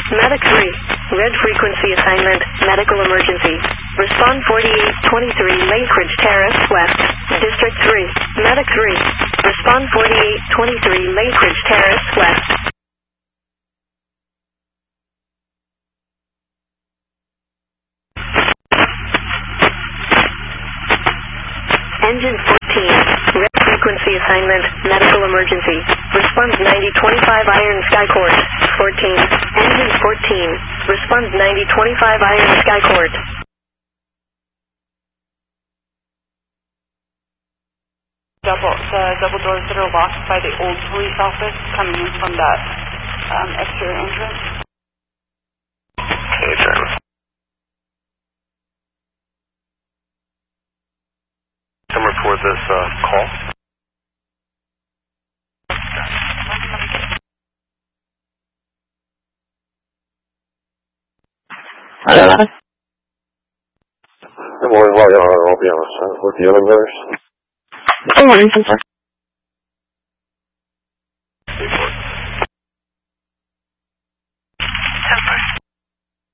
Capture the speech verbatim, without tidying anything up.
Medic three. Red frequency assignment, medical emergency. Respond forty-eight twenty-three Lakeridge Terrace West, District three. Medic three. Respond forty-eight twenty-three Lakeridge Terrace West. Engine fourteen. Red frequency assignment, medical emergency. Response ninety twenty-five Iron Sky Court. fourteen. Engine fourteen. Response ninety twenty-five Iron Sky Court. Double, the double doors that are locked by the old police office coming in from that um, exterior entrance. Okay, sir. Come report this uh, call. Hello. Good morning, well, I'll be honest with the other brothers. Good morning, sir.